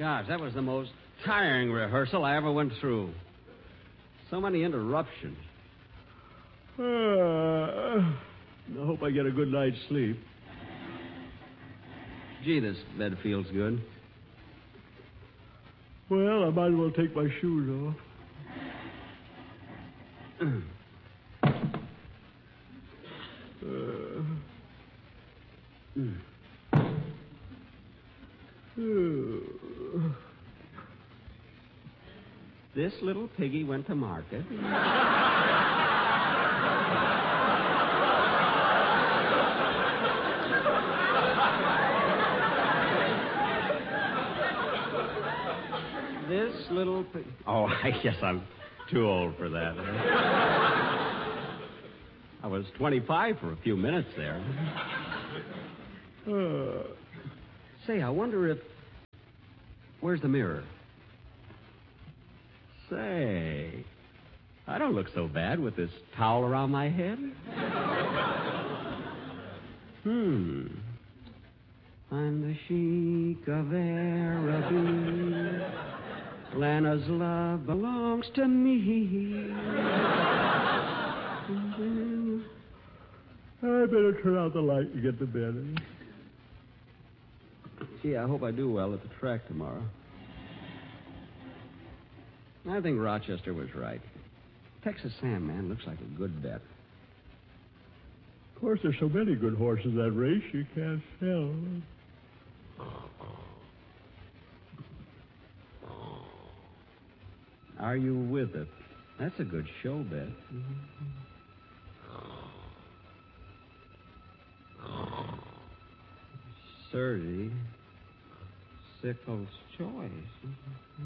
Gosh, that was the most tiring rehearsal I ever went through. So many interruptions. I hope I get a good night's sleep. Gee, this bed feels good. Well, I might as well take my shoes off. This little piggy went to market. This little pig... Oh, I guess I'm too old for that. I was 25 for a few minutes there. Say, I wonder if... Where's the mirror? Say, I don't look so bad with this towel around my head. I'm the Sheik of Araby. Lana's love belongs to me. I better turn out the light and get to bed. Gee, I hope I do well at the track tomorrow. I think Rochester was right. Texas Sam, man, looks like a good bet. Of course, there's so many good horses that race, you can't tell. Are you with it? That's a good show bet. Sergi, Sickles' choice.